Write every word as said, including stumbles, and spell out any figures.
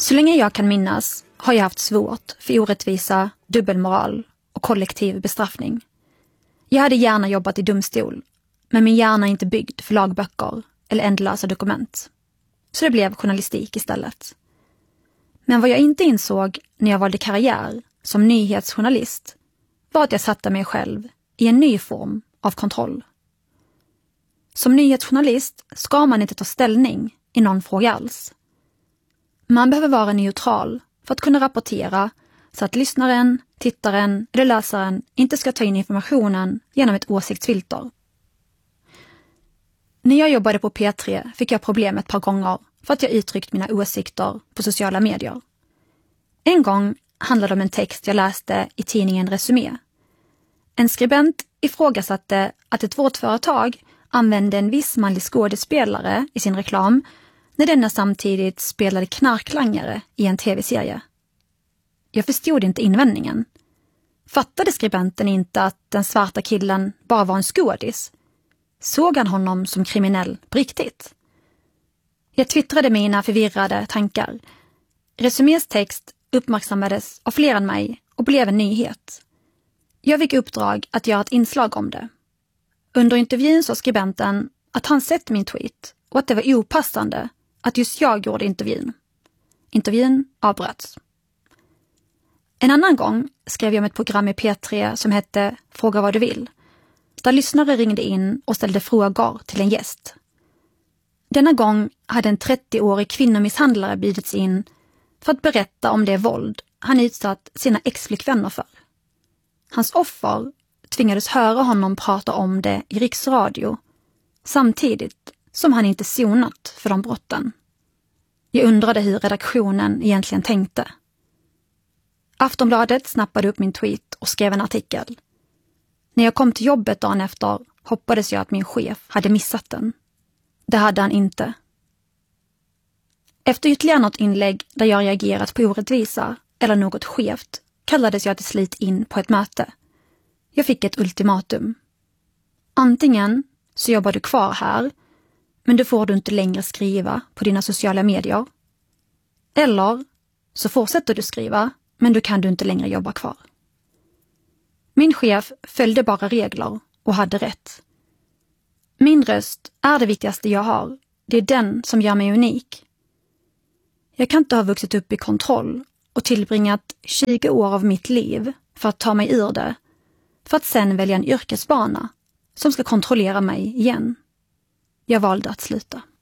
Så länge jag kan minnas har jag haft svårt för orättvisa, dubbelmoral och kollektiv bestraffning. Jag hade gärna jobbat i domstol, men min hjärna är inte byggd för lagböcker eller ändlösa dokument. Så det blev journalistik istället. Men vad jag inte insåg när jag valde karriär som nyhetsjournalist var att jag satte mig själv i en ny form av kontroll. Som nyhetsjournalist ska man inte ta ställning i någon fråga alls. Man behöver vara neutral för att kunna rapportera så att lyssnaren, tittaren eller läsaren inte ska ta in informationen genom ett åsiktsfilter. När jag jobbade på P tre fick jag problem ett par gånger för att jag uttryckt mina åsikter på sociala medier. En gång handlade det om en text jag läste i tidningen Resumé. En skribent ifrågasatte att ett vårdföretag använde en viss manlig skådespelare i sin reklam när denna samtidigt spelade knarklangare i en tv-serie. Jag förstod inte invändningen. Fattade skribenten inte att den svarta killen bara var en skådis? Såg han honom som kriminell på riktigt? Jag twittrade mina förvirrade tankar. Resumés text uppmärksammades av fler än mig och blev en nyhet. Jag fick uppdrag att göra ett inslag om det. Under intervjun sa skribenten att han sett min tweet och att det var opassande att just jag gjorde intervjun. Intervjun avbröts. En annan gång skrev jag om ett program i P tre som hette Fråga vad du vill, där lyssnare ringde in och ställde frågor till en gäst. Denna gång hade en trettioårig kvinnomisshandlare bjudits in för att berätta om det våld han utsatt sina ex-flickvänner för. Hans offer tvingades höra honom prata om det i riksradio, samtidigt som han inte sonat för de brotten. Jag undrade hur redaktionen egentligen tänkte. Aftonbladet snappade upp min tweet och skrev en artikel. När jag kom till jobbet dagen efter hoppades jag att min chef hade missat den. Det hade han inte. Efter ytterligare något inlägg där jag reagerat på orättvisa eller något skevt kallades jag till slut in på ett möte. Jag fick ett ultimatum. Antingen så jobbar du kvar här, men då får du inte längre skriva på dina sociala medier. Eller så fortsätter du skriva, men då kan du inte längre jobba kvar. Min chef följde bara regler och hade rätt. Min röst är det viktigaste jag har. Det är den som gör mig unik. Jag kan inte ha vuxit upp i kontroll och tillbringat tjugo år av mitt liv för att ta mig ur det, för att sen välja en yrkesbana som ska kontrollera mig igen. Jag valde att sluta.